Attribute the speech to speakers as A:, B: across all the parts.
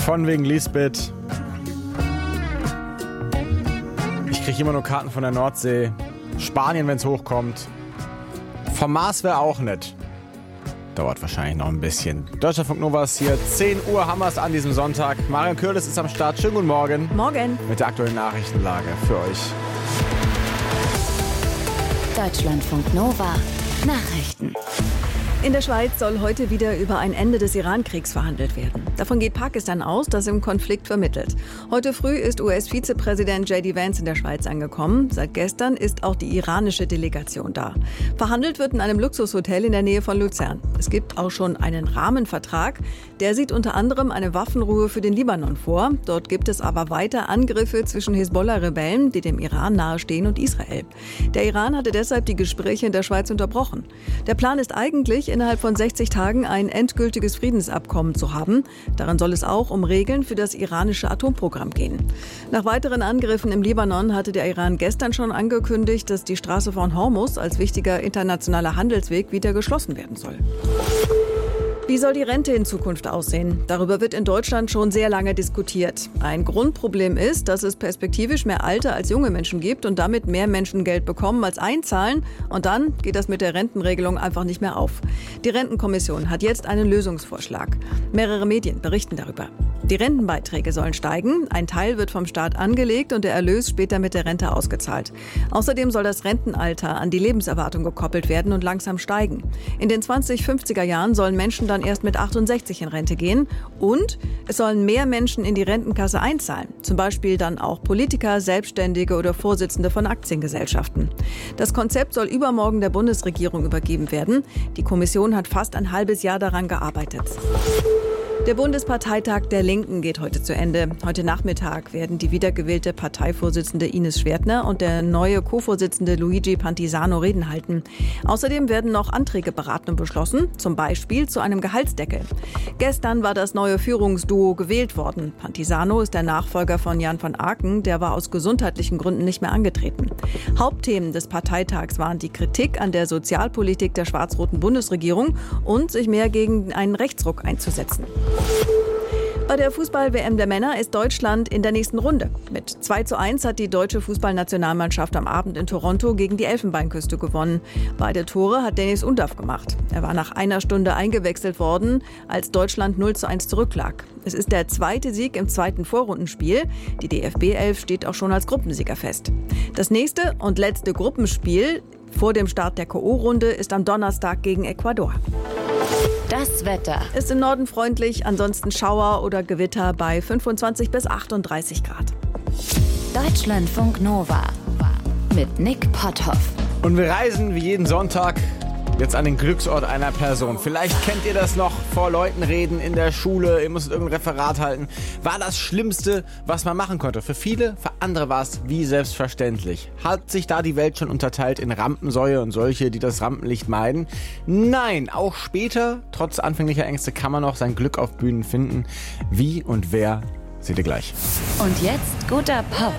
A: Von wegen Lisbeth. Ich kriege immer nur Karten von der Nordsee. Spanien, wenn es hochkommt. Vom Mars wäre auch nett. Dauert wahrscheinlich noch ein bisschen. Deutschlandfunk Nova ist hier. 10 Uhr haben wir es an diesem Sonntag. Marion Kürles ist am Start. Schönen guten Morgen.
B: Morgen.
A: Mit der aktuellen Nachrichtenlage für euch.
C: Deutschlandfunk Nova. Nachrichten.
B: In der Schweiz soll heute wieder über ein Ende des Iran-Kriegs verhandelt werden. Davon geht Pakistan aus, das im Konflikt vermittelt. Heute früh ist US-Vizepräsident J.D. Vance in der Schweiz angekommen. Seit gestern ist auch die iranische Delegation da. Verhandelt wird in einem Luxushotel in der Nähe von Luzern. Es gibt auch schon einen Rahmenvertrag. Der sieht unter anderem eine Waffenruhe für den Libanon vor. Dort gibt es aber weiter Angriffe zwischen Hisbollah-Rebellen, die dem Iran nahestehen, und Israel. Der Iran hatte deshalb die Gespräche in der Schweiz unterbrochen. Der Plan ist eigentlich, innerhalb von 60 Tagen ein endgültiges Friedensabkommen zu haben. Darin soll es auch um Regeln für das iranische Atomprogramm gehen. Nach weiteren Angriffen im Libanon hatte der Iran gestern schon angekündigt, dass die Straße von Hormuz als wichtiger internationaler Handelsweg wieder geschlossen werden soll. Wie soll die Rente in Zukunft aussehen? Darüber wird in Deutschland schon sehr lange diskutiert. Ein Grundproblem ist, dass es perspektivisch mehr alte als junge Menschen gibt und damit mehr Menschen Geld bekommen als einzahlen. Und dann geht das mit der Rentenregelung einfach nicht mehr auf. Die Rentenkommission hat jetzt einen Lösungsvorschlag. Mehrere Medien berichten darüber. Die Rentenbeiträge sollen steigen, ein Teil wird vom Staat angelegt und der Erlös später mit der Rente ausgezahlt. Außerdem soll das Rentenalter an die Lebenserwartung gekoppelt werden und langsam steigen. In den 2050er Jahren sollen Menschen dann erst mit 68 in Rente gehen und es sollen mehr Menschen in die Rentenkasse einzahlen. Zum Beispiel dann auch Politiker, Selbstständige oder Vorsitzende von Aktiengesellschaften. Das Konzept soll übermorgen der Bundesregierung übergeben werden. Die Kommission hat fast ein halbes Jahr daran gearbeitet. Der Bundesparteitag der Linken geht heute zu Ende. Heute Nachmittag werden die wiedergewählte Parteivorsitzende Ines Schwertner und der neue Co-Vorsitzende Luigi Pantisano Reden halten. Außerdem werden noch Anträge beraten und beschlossen, zum Beispiel zu einem Gehaltsdeckel. Gestern war das neue Führungsduo gewählt worden. Pantisano ist der Nachfolger von Jan van Aken, der war aus gesundheitlichen Gründen nicht mehr angetreten. Hauptthemen des Parteitags waren die Kritik an der Sozialpolitik der schwarz-roten Bundesregierung und sich mehr gegen einen Rechtsruck einzusetzen. Bei der Fußball-WM der Männer ist Deutschland in der nächsten Runde. Mit 2:1 hat die deutsche Fußballnationalmannschaft am Abend in Toronto gegen die Elfenbeinküste gewonnen. Beide Tore hat Dennis Undav gemacht. Er war nach einer Stunde eingewechselt worden, als Deutschland 0:1 zurücklag. Es ist der zweite Sieg im zweiten Vorrundenspiel. Die DFB-Elf steht auch schon als Gruppensieger fest. Das nächste und letzte Gruppenspiel vor dem Start der K.O.-Runde ist am Donnerstag gegen Ecuador.
C: Das Wetter.
B: Ist im Norden freundlich, ansonsten Schauer oder Gewitter bei 25 bis 38 Grad.
C: Deutschlandfunk Nova mit Nick Potthoff.
A: Und wir reisen wie jeden Sonntag jetzt an den Glücksort einer Person. Vielleicht kennt ihr das noch, vor Leuten reden in der Schule, ihr müsst irgendein Referat halten. War das Schlimmste, was man machen konnte. Für viele, für andere war es wie selbstverständlich. Hat sich da die Welt schon unterteilt in Rampensäue und solche, die das Rampenlicht meiden? Nein, auch später, trotz anfänglicher Ängste, kann man noch sein Glück auf Bühnen finden. Wie und wer, seht ihr gleich.
C: Und jetzt guter Pop.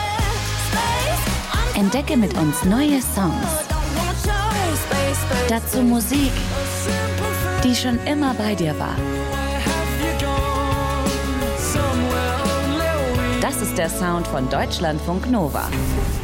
C: Entdecke mit uns neue Songs. Dazu Musik, die schon immer bei dir war. Das ist der Sound von Deutschlandfunk Nova.